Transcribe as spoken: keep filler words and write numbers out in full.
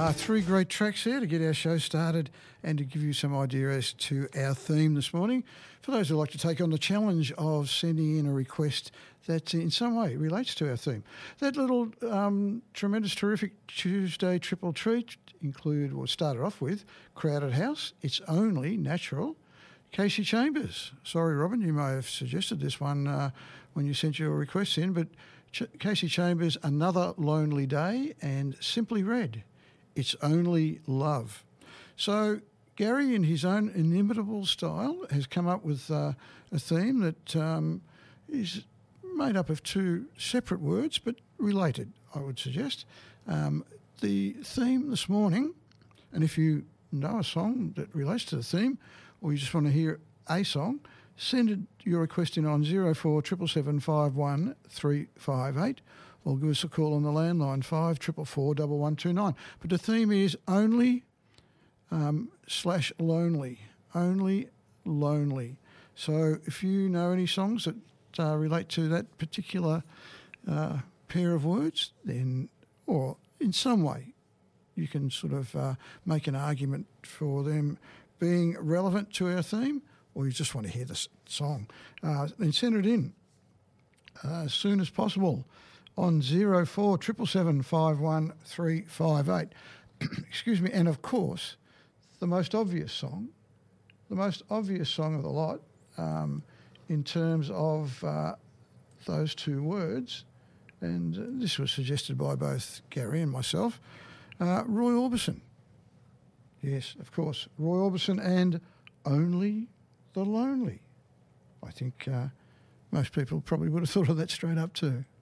Uh, three great tracks there to get our show started and to give you some idea as to our theme this morning. For those who like to take on the challenge of sending in a request that in some way relates to our theme. That little um, tremendous, terrific Tuesday triple treat include, or started off with, Crowded House, It's Only Natural, Casey Chambers. Sorry, Robin, you may have suggested this one uh, when you sent your requests in, but Ch- Casey Chambers, Another Lonely Day, and Simply Red, It's Only Love. So Gary, in his own inimitable style, has come up with uh, a theme that um, is made up of two separate words but related, I would suggest. Um, the theme this morning, and if you know a song that relates to the theme or you just want to hear a song, send it, your request in on zero four seven seven five one three five eight or give us a call on the landline five four four four one one two nine. But the theme is only um, slash lonely, only lonely. So if you know any songs that uh, relate to that particular uh, pair of words, then, or in some way, you can sort of uh, make an argument for them being relevant to our theme, or you just want to hear the song, uh, then send it in uh, as soon as possible on zero four seven seven five one three five eight. Excuse me. And of course, the most obvious song, the most obvious song of the lot um, in terms of uh, those two words, and uh, this was suggested by both Gary and myself, uh, Roy Orbison. Yes, of course, Roy Orbison and Only the Lonely. I think uh, most people probably would have thought of that straight up too.